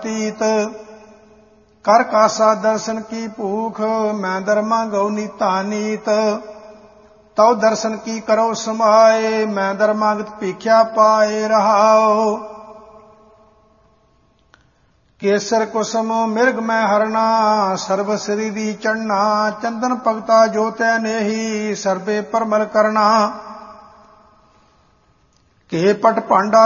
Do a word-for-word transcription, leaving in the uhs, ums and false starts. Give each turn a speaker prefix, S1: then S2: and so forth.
S1: ਅਤੀਤ। ਕਰ ਕਾਸਾ ਦਰਸ਼ਨ ਕੀ ਭੂਖ, ਮੈਂ ਦਰਮਾ ਗਉ ਨੀਤਾ ਨੀਤ। ਤਉ ਦਰਸ਼ਨ ਕੀ ਕਰੋ ਸਮਾਏ, ਮੈਂ ਦਰਮਾਗਤ ਭੀਖਿਆ ਪਾਏ ਰਹਾਓ। ਕੇਸਰ ਕੁਸਮ ਮਿਰਗ ਮੈਂ ਹਰਣਾ, ਸਰਬ ਸ੍ਰੀ ਦੀ ਚੜਨਾ। ਚੰਦਨ ਭਗਤਾ ਜੋ ਤੈ ਨੇਹੀ, ਸਰਬੇ ਪਰਮਲ ਕਰਨਾ। ਕੇ ਪਟ ਭਾਂਡਾ